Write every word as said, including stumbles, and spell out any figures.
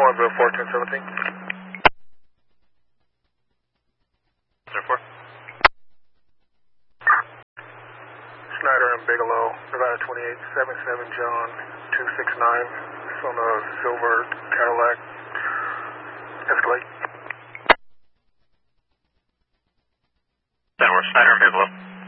Bonneville fourteen seventeen. Therefore. Snyder and Bigelow, Nevada twenty-eight, seventy-seven John two six nine. It's on a silver Cadillac Escalade. Then we're Snyder and Bigelow.